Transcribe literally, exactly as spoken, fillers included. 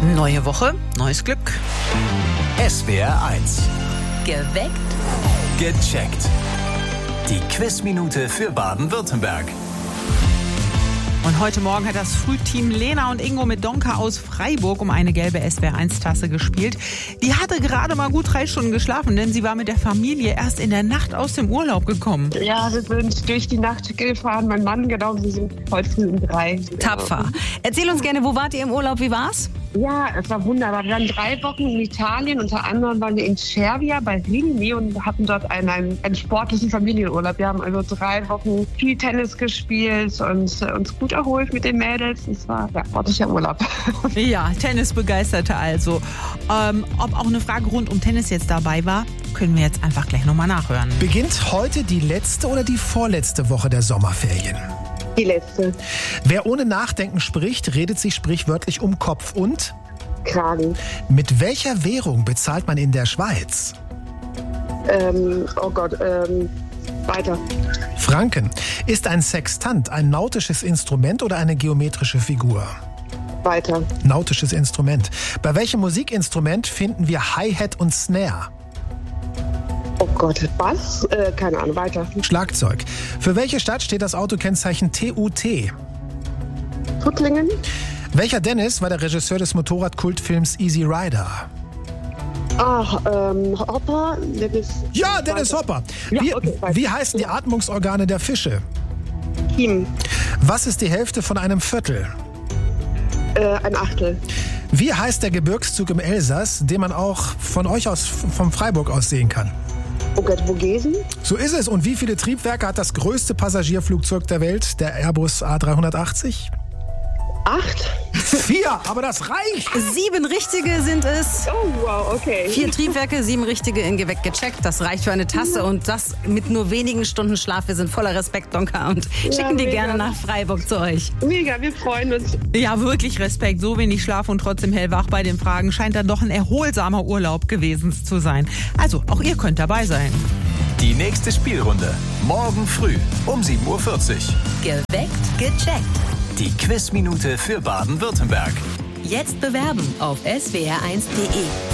Neue Woche, neues Glück. S W R eins. Geweckt. Gecheckt. Die Quizminute für Baden-Württemberg. Und heute Morgen hat das Frühteam Lena und Ingo mit Donka aus Freiburg um eine gelbe S W R eins Tasse gespielt. Die hatte gerade mal gut drei Stunden geschlafen, denn sie war mit der Familie erst in der Nacht aus dem Urlaub gekommen. Ja, wir sind durch die Nacht gefahren. Mein Mann, genau, wir sind heute früh um drei. Tapfer. Erzähl uns gerne, wo wart ihr im Urlaub, wie war's? Ja, es war wunderbar. Wir waren drei Wochen in Italien. Unter anderem waren wir in Cervia bei Rimini und hatten dort einen, einen, einen sportlichen Familienurlaub. Wir haben also drei Wochen viel Tennis gespielt und äh, uns gut erholt mit den Mädels. Es war ja sportlicher Urlaub. Ja, Tennisbegeisterte also. Ähm, ob auch eine Frage rund um Tennis jetzt dabei war, können wir jetzt einfach gleich nochmal nachhören. Beginnt heute die letzte oder die vorletzte Woche der Sommerferien? Die letzte. Wer ohne Nachdenken spricht, redet sich sprichwörtlich um Kopf und? Kragen. Mit welcher Währung bezahlt man in der Schweiz? Ähm, oh Gott, ähm, weiter. Franken. Ist ein Sextant ein nautisches Instrument oder eine geometrische Figur? Weiter. Nautisches Instrument. Bei welchem Musikinstrument finden wir Hi-Hat und Snare? Oh Gott, was? Äh, keine Ahnung, weiter. Schlagzeug. Für welche Stadt steht das Autokennzeichen T U T? Tuttlingen. Welcher Dennis war der Regisseur des Motorradkultfilms Easy Rider? Ach, ähm, Hopper. Dennis. Ja, Dennis weiter. Hopper. Ja, Wie, okay, weiter. wie heißen die Atmungsorgane der Fische? Team. Was ist die Hälfte von einem Viertel? Äh, ein Achtel. Wie heißt der Gebirgszug im Elsass, den man auch von euch aus, vom Freiburg aus sehen kann? Oh Gott, Vogesen? So ist es. Und wie viele Triebwerke hat das größte Passagierflugzeug der Welt, der Airbus A dreihundertachtzig? Acht? Vier, aber das reicht. Sieben richtige sind es. Oh, wow, okay. Vier Triebwerke, sieben richtige in Geweckt gecheckt. Das reicht für eine Tasse und das mit nur wenigen Stunden Schlaf. Wir sind voller Respekt, Donka, und Ja, schicken die mega. gerne nach Freiburg zu euch. Mega, wir freuen uns. Ja, wirklich Respekt. So wenig Schlaf und trotzdem hellwach bei den Fragen scheint dann doch ein erholsamer Urlaub gewesen zu sein. Also, auch ihr könnt dabei sein. Die nächste Spielrunde. Morgen früh um sieben Uhr vierzig. Geweckt gecheckt. Die Quizminute für Baden-Württemberg. Jetzt bewerben auf s w r eins punkt d e.